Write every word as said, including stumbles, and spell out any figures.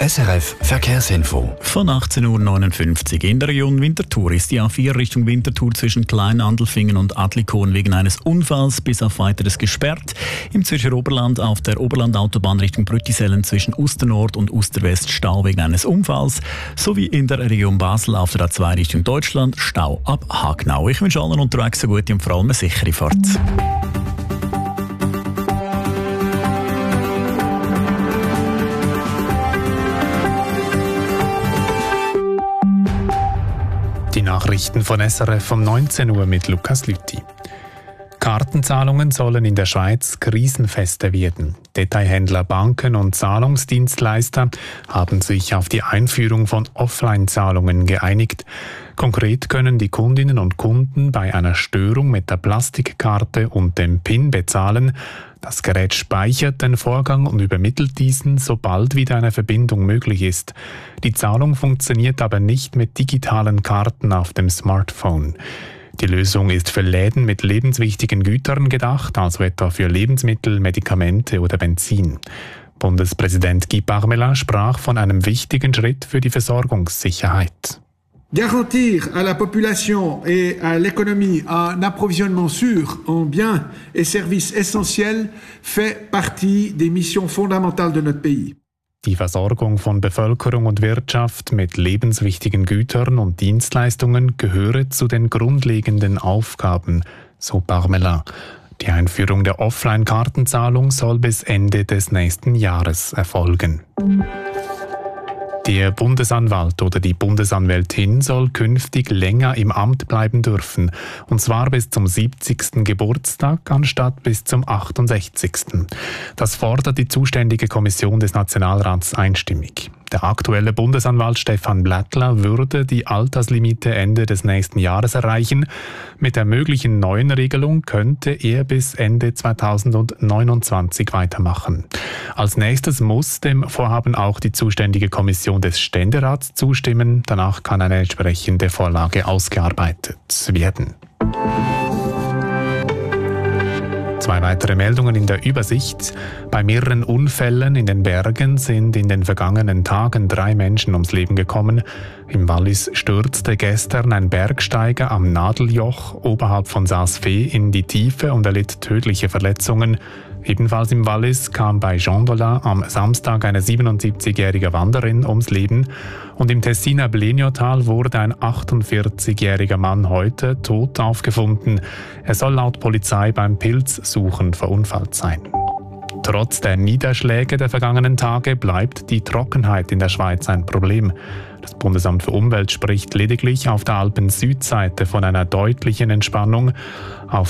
S R F Verkehrsinfo. Von achtzehn Uhr neunundfünfzig in der Region Winterthur ist die A vier Richtung Winterthur zwischen Kleinandelfingen und Adlikon wegen eines Unfalls bis auf Weiteres gesperrt. Im Zürcher Oberland auf der Oberlandautobahn Richtung Brüttisellen zwischen Usternord und Usterwest Stau wegen eines Unfalls, sowie in der Region Basel auf der A zwei Richtung Deutschland Stau ab Hagnau. Ich wünsche allen unterwegs eine gute und vor allem eine sichere Fahrt. Die Nachrichten von S R F um neunzehn Uhr mit Lukas Lüthi. Kartenzahlungen sollen in der Schweiz krisenfester werden. Detailhändler, Banken und Zahlungsdienstleister haben sich auf die Einführung von Offline-Zahlungen geeinigt. Konkret können die Kundinnen und Kunden bei einer Störung mit der Plastikkarte und dem PIN bezahlen. Das Gerät speichert den Vorgang und übermittelt diesen, sobald wieder eine Verbindung möglich ist. Die Zahlung funktioniert aber nicht mit digitalen Karten auf dem Smartphone. Die Lösung ist für Läden mit lebenswichtigen Gütern gedacht, also etwa für Lebensmittel, Medikamente oder Benzin. Bundespräsident Guy Parmelin sprach von einem wichtigen Schritt für die Versorgungssicherheit. Garantir à la population et à l'économie un approvisionnement sûr en biens et services essentiels fait partie des missions fondamentales de notre pays. Die Versorgung von Bevölkerung und Wirtschaft mit lebenswichtigen Gütern und Dienstleistungen gehöre zu den grundlegenden Aufgaben, so Parmelin. Die Einführung der Offline-Kartenzahlung soll bis Ende des nächsten Jahres erfolgen. Der Bundesanwalt oder die Bundesanwältin soll künftig länger im Amt bleiben dürfen, und zwar bis zum siebzigsten Geburtstag anstatt bis zum achtundsechzigsten Das fordert die zuständige Kommission des Nationalrats einstimmig. Der aktuelle Bundesanwalt Stefan Blattler würde die Alterslimite Ende des nächsten Jahres erreichen. Mit der möglichen neuen Regelung könnte er bis Ende zweitausendneunundzwanzig weitermachen. Als nächstes muss dem Vorhaben auch die zuständige Kommission des Ständerats zustimmen. Danach kann eine entsprechende Vorlage ausgearbeitet werden. Zwei weitere Meldungen in der Übersicht. Bei mehreren Unfällen in den Bergen sind in den vergangenen Tagen drei Menschen ums Leben gekommen. Im Wallis stürzte gestern ein Bergsteiger am Nadeljoch oberhalb von Saas-Fee in die Tiefe und erlitt tödliche Verletzungen. Ebenfalls im Wallis kam bei Jondola am Samstag eine siebenundsiebzigjährige Wanderin ums Leben. Und im Tessiner Bleniotal wurde ein achtundvierzigjähriger Mann heute tot aufgefunden. Er soll laut Polizei beim Pilzsuchen verunfallt sein. Trotz der Niederschläge der vergangenen Tage bleibt die Trockenheit in der Schweiz ein Problem. Das Bundesamt für Umwelt spricht lediglich auf der Alpen-Südseite von einer deutlichen Entspannung. Auf